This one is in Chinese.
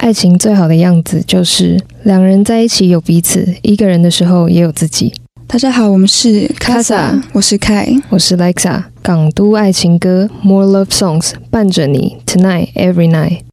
爱情最好的样子就是两人在一起有彼此，一个人的时候也有自己。 大家好，我们是 Casa， 我是凯， 我是 Lexa。港都爱情歌 More Love Songs 伴着你 Tonight Every Night。